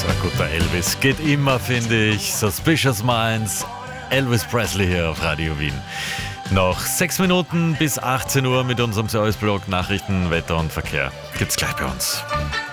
Ein guter Elvis geht immer, finde ich. Suspicious Minds, Elvis Presley hier auf Radio Wien. Noch 6 Minuten bis 18 Uhr mit unserem Serviceblog Nachrichten, Wetter und Verkehr. Gibt's gleich bei uns.